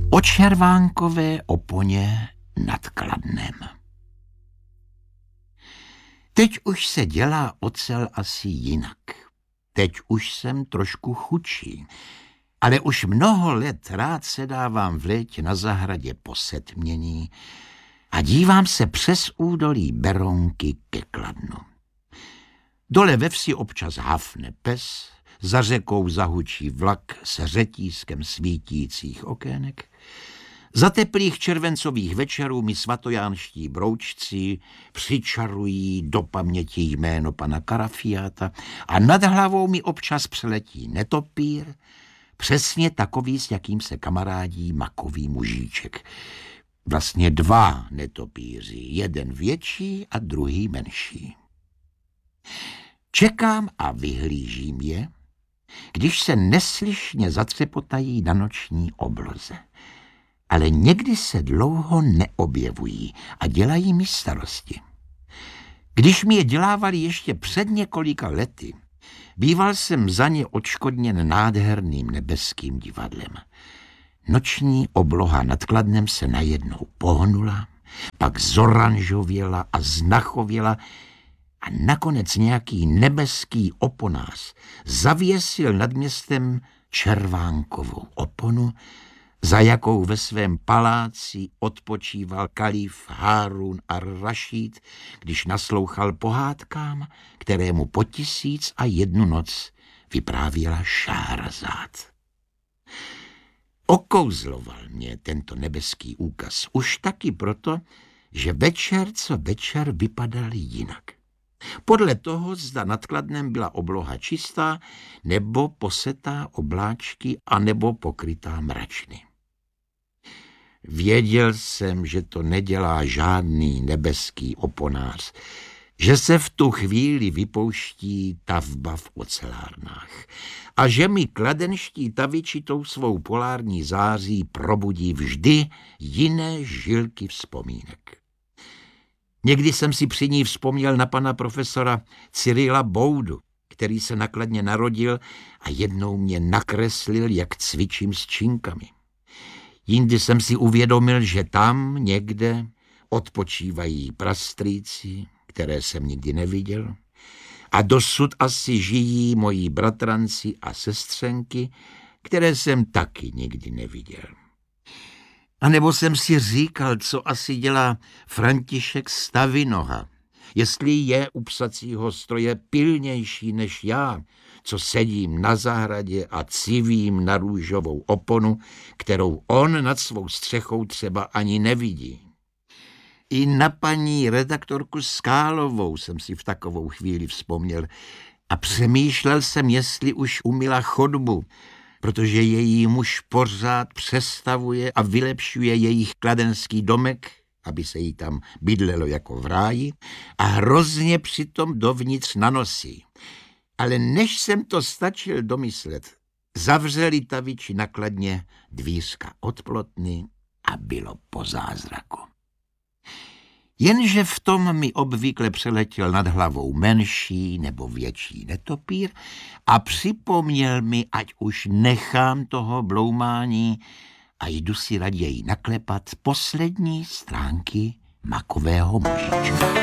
O červánkové oponě nad Kladnem. Teď už se dělá ocel asi jinak. Teď už jsem trošku chudší, ale už mnoho let rád sedávám v létě na zahradě po setmění a dívám se přes údolí Berounky ke Kladnu. Dole ve vsi občas hafne pes, za řekou zahučí vlak se řetízkem svítících okének. Za teplých červencových večerů mi svatojánští broučci přičarují do paměti jméno pana Karafiáta a nad hlavou mi občas přeletí netopír, přesně takový, s jakým se kamarádí makový mužíček. Vlastně dva netopíři, jeden větší a druhý menší. Čekám a vyhlížím je, když se neslyšně zatřepotají na noční obloze. Ale někdy se dlouho neobjevují a dělají mi starosti. Když mi je dělávali ještě před několika lety, býval jsem za ně odškodněn nádherným nebeským divadlem. Noční obloha nad Kladnem se najednou pohnula, pak zoranžověla a znachověla a nakonec nějaký nebeský oponář zavěsil nad městem červánkovou oponu, za jakou ve svém paláci odpočíval kalif Hárún ar-Rašíd, když naslouchal pohádkám, které mu po 1001 noc vyprávěla Šáhrazad. Okouzloval mě tento nebeský úkaz už taky proto, že večer co večer vypadal jinak. Podle toho, zda nad Kladnem byla obloha čistá, nebo posetá obláčky, anebo pokrytá mračny. Věděl jsem, že to nedělá žádný nebeský oponář, že se v tu chvíli vypouští tavba v ocelárnách a že mi kladenští taviči tou svou polární září probudí vždy jiné žilky vzpomínek. Někdy jsem si při ní vzpomněl na pana profesora Cyrila Boudu, který se na Kladně narodil a jednou mě nakreslil, jak cvičím s činkami. Jindy jsem si uvědomil, že tam někde odpočívají prastrýci, které jsem nikdy neviděl, a dosud asi žijí moji bratranci a sestřenky, které jsem taky nikdy neviděl. A nebo jsem si říkal, co asi dělá František Stavinoha, jestli je u psacího stroje pilnější než já, co sedím na zahradě a civím na růžovou oponu, kterou on nad svou střechou třeba ani nevidí. I na paní redaktorku Skálovou jsem si v takovou chvíli vzpomněl a přemýšlel jsem, jestli už umila chodbu, protože její muž pořád přestavuje a vylepšuje jejich kladenský domek, aby se jí tam bydlelo jako v ráji, a hrozně přitom dovnitř nanosí. Ale než jsem to stačil domyslet, zavřeli taviči na Kladně dvířka od plotny a bylo po zázraku. Jenže v tom mi obvykle přeletěl nad hlavou menší nebo větší netopír a připomněl mi, ať už nechám toho bloumání a jdu si raději naklepat poslední stránky makového mužíčka.